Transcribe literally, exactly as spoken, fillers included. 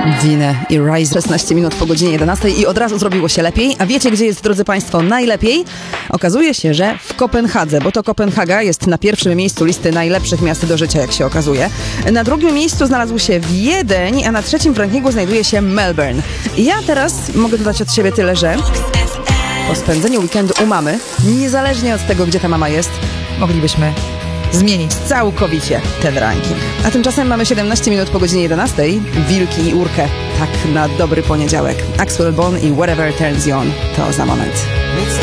Dinę i Rise. szesnaście minut po godzinie jedenastej i od razu zrobiło się lepiej. A wiecie, gdzie jest, drodzy Państwo, najlepiej? Okazuje się, że w Kopenhadze, bo to Kopenhaga jest na pierwszym miejscu listy najlepszych miast do życia, jak się okazuje. Na drugim miejscu znalazł się Wiedeń, a na trzecim w rankingu znajduje się Melbourne. Ja teraz mogę dodać od siebie tyle, że po spędzeniu weekendu u mamy, niezależnie od tego, gdzie ta mama jest, moglibyśmy zmienić całkowicie ten ranking. A tymczasem mamy siedemnaście minut po godzinie jedenastej. Wilki i Urkę. Tak na dobry poniedziałek. Axwell Bone i Whatever Turns You On. To za moment.